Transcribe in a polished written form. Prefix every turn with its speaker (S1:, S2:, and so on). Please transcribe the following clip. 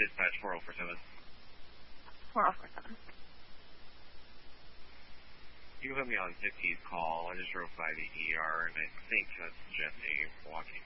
S1: Dispatch 4047.
S2: 4047.
S1: You can put me on 50's call. I just drove by the ER, and I think that's just a walking